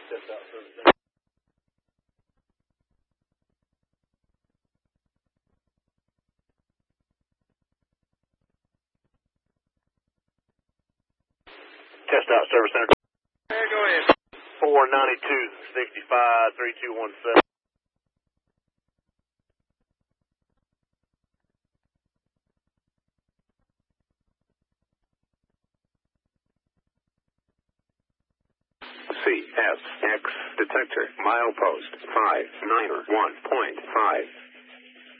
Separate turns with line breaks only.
Test out service center. Test out service center.
Hey, go ahead.
492-65, 3217.
CSX detector milepost 591.5.